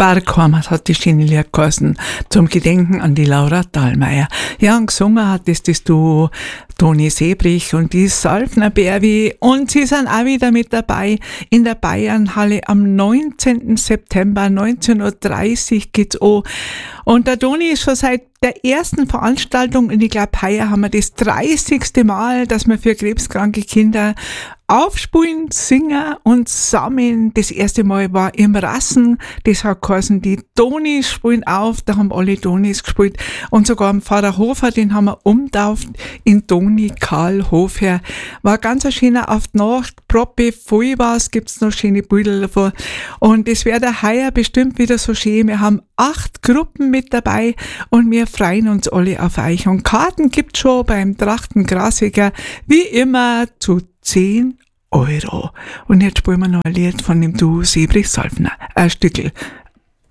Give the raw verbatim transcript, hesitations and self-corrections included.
Bergheimat hat die schöne Lied geheißen, zum Gedenken an die Laura Dahlmeier. Ja, und gesungen hat das das Duo Toni Sebrich und die Salfner Berwi, und sie sind auch wieder mit dabei in der Bayernhalle am neunzehnten September neunzehn Uhr dreißig geht's an. Und der Toni ist schon seit der ersten Veranstaltung, und ich glaube, heuer haben wir das dreißigste Mal, dass wir für krebskranke Kinder aufspielen, singen und sammeln. Das erste Mal war im Rassen, das hat geheißen, die Tonis spielen auf, da haben alle Tonis gespielt, und sogar am Pfarrer Hofer, den haben wir umtauft in Toni Karl Hofer. War ganz ein schöner auf die Nacht, Proppe, voll war's, gibt's noch schöne Bilder davon, und es wird heuer bestimmt wieder so schön. Wir haben acht Gruppen mit dabei und wir freuen uns alle auf euch, und Karten gibt's schon beim Trachten Grasiger, wie immer zu zehn Euro. Und jetzt spielen wir noch ein Lied von dem Duo Sebrich Salfner. Ein Stückel